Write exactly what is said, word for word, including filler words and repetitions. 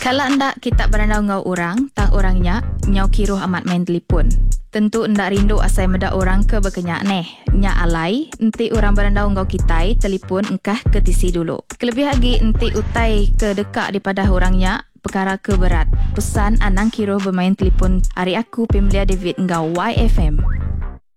Kalau ndak kita berandau ngau orang, tang orangnya nyau kiruh amat main telefon. Tentu ndak rindu asai medak orang ke berkenyak neh. Nya alai, enti orang berandau ngau kitai, telefon engkah ke tisi dulu. Kelebih lagi enti utai ke dekak daripada orangnya, perkara ke berat. Pesan anang kiruh bermain telefon hari aku Pemlia David ngau Y F M.